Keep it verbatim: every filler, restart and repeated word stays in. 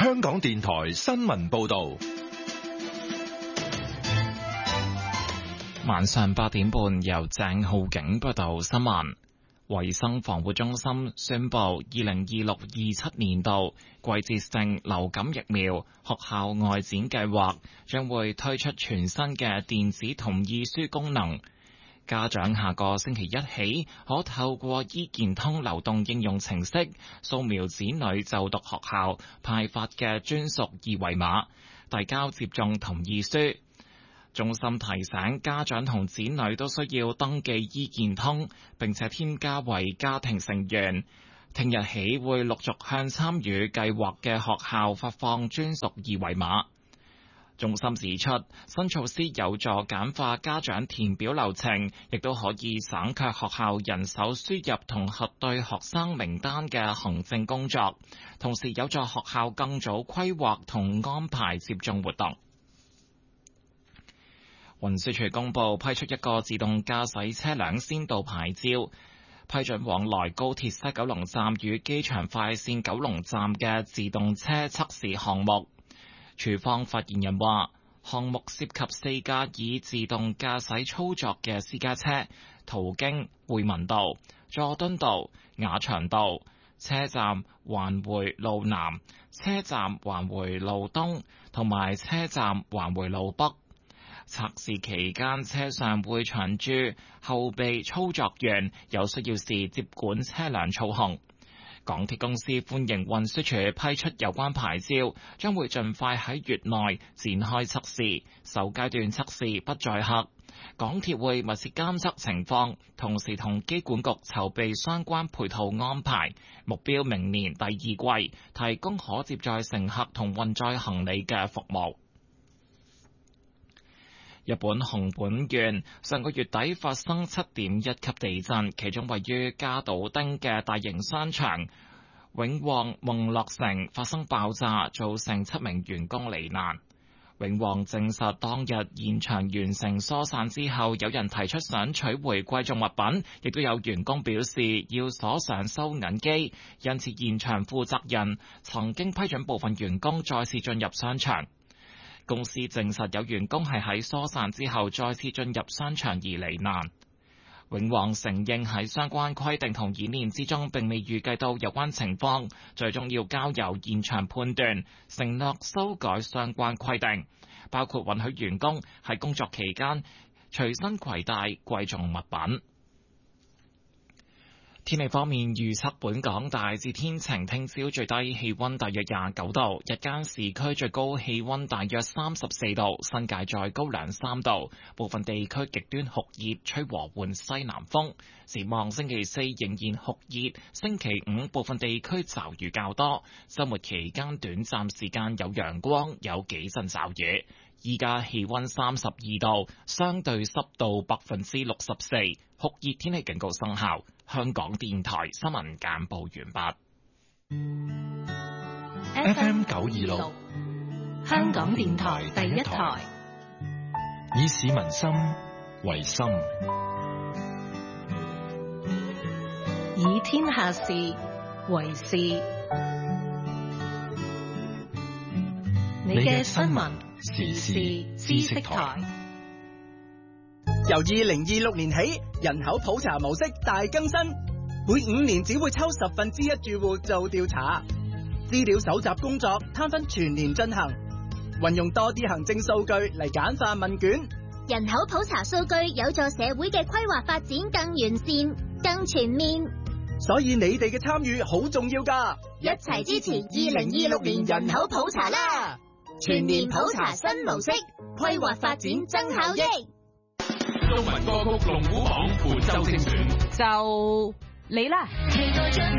香港電台新聞報道。 晚上八點半，由鄭浩景報道新聞。衛生防護中心宣布，二零二六二七年度季節性流感疫苗學校外展計劃將會推出全新嘅電子同意書功能。家長下個星期一起，可透過醫健通流動應用程式掃描子女就讀學校派發嘅專屬二維碼，遞交接種同意書。中心提醒家長同子女都需要登記醫健通，並且添加為家庭成員。聽日起會陸續向參與計劃嘅學校發放專屬二維碼。中心指出，新措施有助簡化家長填表流程，亦都可以省卻學校人手輸入同核對學生名單嘅行政工作，同時有助學校更早規劃同安排接種活動。運輸署公布批出一個自動駕駛車輛先導牌照，批准往來高鐵西九龍站與機場快線九龍站嘅自動車測試項目。署方發言人話，項目涉及四架以自動駕駛操作嘅私家車，途經匯民道、佐敦道、雅翔道、車站環迴路南、車站環迴路東同埋車站環迴路北。測試期間，車上會長駐後備操作員，有需要時接管車輛操控。港鐵公司歡迎運輸署批出有關牌照，將會盡快喺月內展開測試，首階段測試不載客。港鐵會密切監測情況，同時同機管局籌備相關配套安排，目標明年第二季提供可接載乘客同運載行李嘅服務。日本熊本縣上個月底發生七點一級地震，其中位於加島町嘅大型商場永旺夢樂城發生爆炸，造成七名員工罹難。永旺證實當日現場完成疏散之後，有人提出想取回貴重物品，亦都有員工表示要鎖上收銀機，因此現場負責人曾經批准部分員工再次進入商場。公司證實有員工係喺疏散之後再次進入商場而罹難。永旺承認喺相關規定同演練之中並未預計到有關情況，最終要交由現場判斷，承諾修改相關規定，包括允許員工喺工作期間隨身攜帶貴重物品。天氣方面預測，本港大致天晴，聽朝最低氣溫大約廿九度，日間市區最高氣溫大約三十四度，新界再高兩三度，部分地區極端酷熱，吹和緩西南風。展望星期四仍然酷熱，星期五部分地區驟雨較多，週末期間短暫時間有陽光，有幾陣驟雨。依家氣溫三十二度，相對濕度百分之六十四，酷熱天氣警告生效。香港電台新聞簡報完畢。 F M 九二六， 香港電台第一台， 以市民心為心， 以天下事為事。你嘅新聞時事知識台。 由二零二六年起，人口普查模式大更新，每五年只會抽十分之一住戶做調查，資料搜集工作攤分全年進行，運用多啲行政數據嚟簡化問卷。 人口普查數據有助社會嘅規劃發展更完善、更全面。 所以你哋嘅參與好重要㗎， 一齊支持二零二六年人口普查啦！全年普查新模式，規劃發展增效益。 中文歌曲龍虎榜本周精選， 就你啦！ 期待將